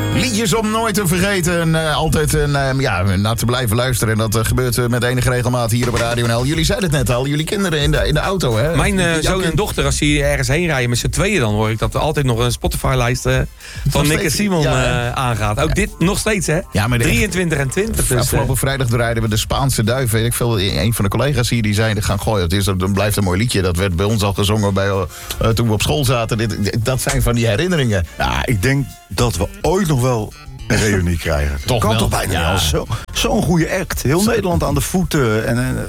Liedjes om nooit te vergeten en altijd naar te blijven luisteren. En dat gebeurt met enige regelmaat hier op Radio NL. Jullie zeiden het net al, jullie kinderen in de auto, hè? Mijn zoon en dochter, als die ergens heen rijden met z'n tweeën... dan hoor ik dat er altijd nog een Spotify-lijst van Nick en Simon aangaat. Ook dit nog steeds, hè? Ja, maar 23 en 20. Dus, afgelopen vrijdag rijden we de Spaanse duif. Weet ik veel, een van de collega's hier die zei... gaan gooien, dan blijft een mooi liedje. Dat werd bij ons al gezongen toen we op school zaten. Dat zijn van die herinneringen. Ja, ik denk dat we ooit nog wel een reunie krijgen. Toch kan wel. Toch bijna wel. Zo'n goede act. Heel Nederland aan de voeten.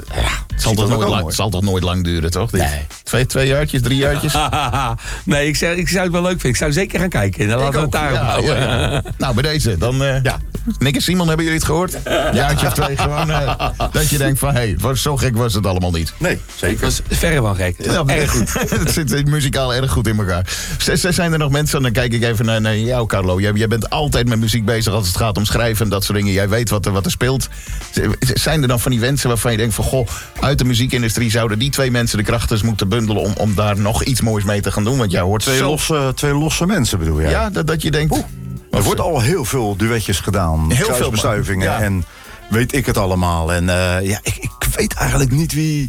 Het zal toch nooit lang duren, toch? Nee. 2 jaartjes, 3 jaartjes? Nee, ik zou het wel leuk vinden. Ik zou zeker gaan kijken. Dan laten we het daarop houden. Ja. Nou, bij deze. Dan, Nick en Simon, hebben jullie het gehoord? Jaartje of 2 gewoon. Dat je denkt van, zo gek was het allemaal niet. Nee, zeker. Het was verre van gek. Ja, erg goed. Het zit muzikaal erg goed in elkaar. Zijn er nog mensen, dan kijk ik even naar jou, Carlo. Jij bent altijd met muziek bezig als het gaat om schrijven en dat soort dingen. Jij weet wat er speelt. Zijn er dan van die wensen waarvan je denkt van, goh, uit de muziekindustrie zouden die 2 mensen de krachten moeten bundelen om daar nog iets moois mee te gaan doen? Want jij hoort twee losse mensen, bedoel jij? Ja, dat je denkt... Er wordt al heel veel duetjes gedaan. Heel veel bestuivingen en weet ik het allemaal. En ik weet eigenlijk niet wie...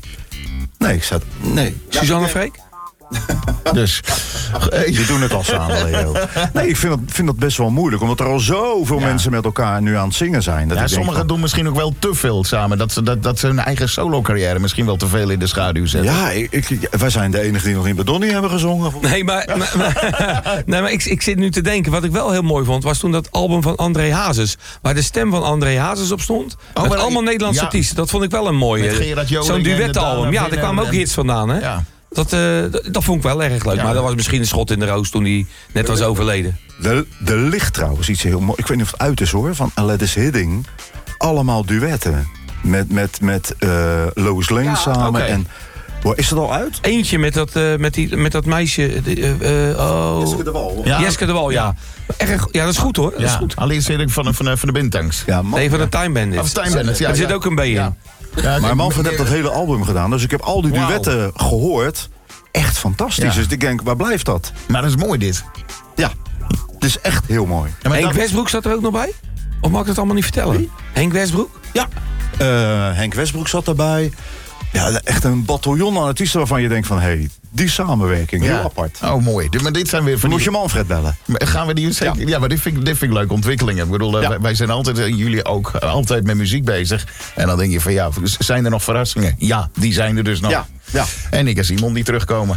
Nee. Suzanne Freek? Dus. Die doen het al samen, Leo. Nee, ik vind dat best wel moeilijk. Omdat er al zoveel mensen met elkaar nu aan het zingen zijn. Dat sommigen doen misschien ook wel te veel samen. Dat ze hun eigen solo-carrière misschien wel te veel in de schaduw zetten. Ja, wij zijn de enigen die nog in Badonnie hebben gezongen. Nee, maar ik zit nu te denken. Wat ik wel heel mooi vond, was toen dat album van André Hazes. Waar de stem van André Hazes op stond. Met allemaal Nederlandse artiesten. Dat vond ik wel een mooie. Zo'n duetalbum. Ja, daar kwamen ook hits vandaan, hè? Ja. Dat vond ik wel erg leuk. Ja. Maar dat was misschien een schot in de roos toen hij net was overleden. Er ligt trouwens iets heel mooi. Ik weet niet of het uit is, hoor. Van Aladdin Hidding. Allemaal duetten. Met Lois Lane samen. Okay. En is het al uit? Eentje met dat meisje. Jeske de Wal. Jeske de Wal, ja. Erg, ja, dat is goed, hoor. Dat is goed. Alleen Hidding van de Bintangs. Ja, van de Time Bandits. Er zit ook een B in. Ja. Ja, maar Manfred heeft dat hele album gedaan. Dus ik heb al die duetten gehoord. Echt fantastisch. Ja. Dus ik denk, waar blijft dat? Maar dat is mooi, dit. Ja, het is echt heel mooi. Ja, Henk Westbroek zat er ook nog bij? Of mag ik het allemaal niet vertellen? Wie? Henk Westbroek? Ja. Henk Westbroek zat erbij. Ja, echt een bataljon aan artiesten waarvan je denkt van... die samenwerking, heel apart. Oh, mooi. Maar dit zijn weer van moet je Manfred bellen. Gaan we die zeker? Ja, maar dit vind ik leuke ontwikkelingen. Ik bedoel, wij zijn altijd, jullie ook, altijd met muziek bezig. En dan denk je van, zijn er nog verrassingen? Ja, die zijn er dus nog. Ja. En ik en Simon die terugkomen.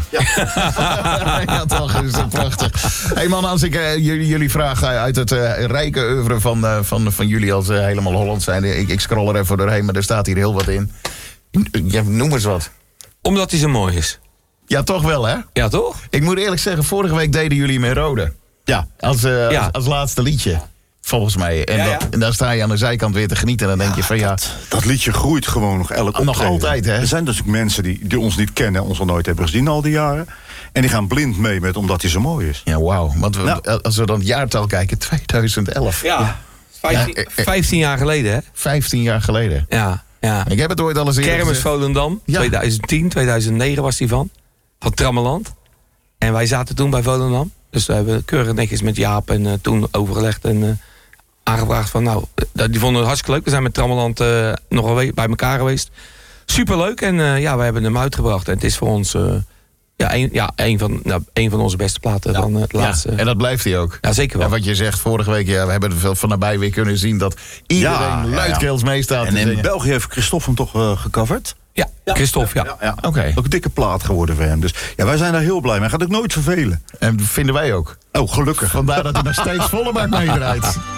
Ja, toch, is dat prachtig. Hey man, als ik jullie vraag uit het rijke oeuvre van jullie als helemaal Holland zijn. Ik scroll er even doorheen, maar er staat hier heel wat in. Ja, noem eens wat. Omdat hij zo mooi is. Ja, toch wel, hè? Ja, toch? Ik moet eerlijk zeggen, vorige week deden jullie hem in Rode. Ja. Als laatste liedje, volgens mij. En daar sta je aan de zijkant weer te genieten. En dan denk je van dat liedje groeit gewoon nog elk optreden. Nog altijd, hè? Er zijn dus ook mensen die ons niet kennen, ons al nooit hebben gezien al die jaren. En die gaan blind mee met omdat hij zo mooi is. Ja, wauw. Want als we dan het jaartal kijken, 2011. Ja. 15 jaar geleden, hè? 15 jaar geleden. Ja. Ik heb het ooit al eens eerder Kermis Volendam, 2010, 2009 was die van Trammeland. En wij zaten toen bij Volendam. Dus we hebben keurig netjes met Jaap en toen overgelegd en aangevraagd van... die vonden het hartstikke leuk. We zijn met Trammeland nog bij elkaar geweest. Superleuk en wij hebben hem uitgebracht. En het is voor ons... een van onze beste platen dan het laatste. En dat blijft hij ook. Ja, zeker wel. En wat je zegt vorige week, we hebben er veel van nabij weer kunnen zien dat iedereen luidkeels meestaat. En in België heeft Christophe hem toch gecoverd? Ja, Christophe, ja. Oké. Ook een dikke plaat geworden voor hem. Dus wij zijn daar heel blij mee. Hij gaat ook nooit vervelen. En vinden wij ook. Oh, gelukkig. Vandaar dat hij nog steeds volle bak meedraait.